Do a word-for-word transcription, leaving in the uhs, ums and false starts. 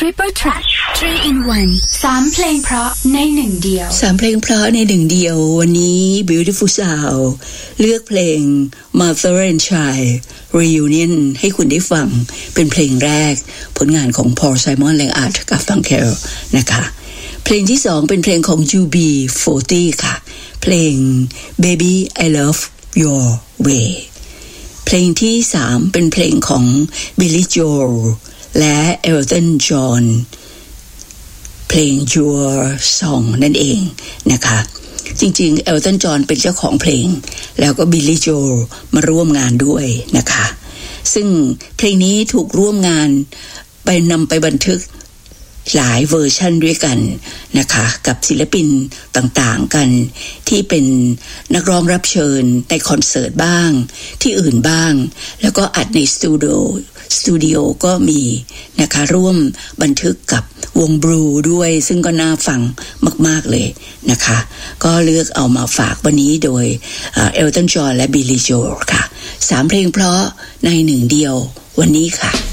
Triple Track ทรี in วัน สามเพลงเพราะในหนึ่งเดียวสามเพลงเพราะในหนึ่งเดียววันนี้ Beautiful Sound เลือกเพลง Mother and Child Reunion ให้คุณได้ฟังเป็นเพลงแรกผลงานของ Paul Simon และ Art Garfunkel นะคะเพลงที่สองเป็นเพลงของ ยู บี โฟร์ตี้ ค่ะเพลง Baby I Love Your Way เพลงที่สามเป็นเพลงของ Billy Joel และ Elton John เพลง Your Song นั่นเองนะคะจริงๆ Elton John เป็นเจ้าของเพลงแล้วก็ Billy Joel มาร่วมงานด้วยนะคะซึ่งเพลงนี้ถูกร่วมงานไปนำไปบันทึกหลายเวอร์ชันด้วยกันนะคะกับศิลปินต่างๆกันที่เป็นนักร้องรับเชิญในคอนเสิร์ตบ้างที่อื่นบ้างแล้วก็อัดในสตูดิโอสตูดิโอก็มีนะคะร่วมบันทึกกับวงบลูด้วยซึ่งก็น่าฟังมากๆเลยนะคะก็เลือกเอามาฝากวันนี้โดยเอลตันจอห์นและบิลลี่โจลค่ะสามเพลงเพราะในหนึ่งเดียววันนี้ค่ะ